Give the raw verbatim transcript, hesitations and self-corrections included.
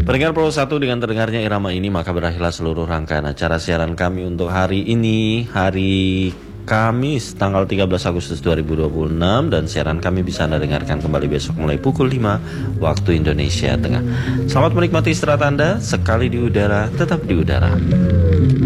Pendengar Pro satu, dengan terdengarnya irama ini maka berakhirlah seluruh rangkaian acara siaran kami untuk hari ini, hari Kamis tanggal tiga belas Agustus dua ribu dua puluh enam, dan siaran kami bisa Anda dengarkan kembali besok mulai pukul lima waktu Indonesia Tengah. Selamat menikmati istirahat Anda, sekali di udara tetap di udara.